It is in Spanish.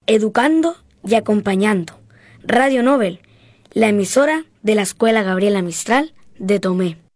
educando y acompañando. Radio Nobel, la emisora de la Escuela Gabriela Mistral de Tomé.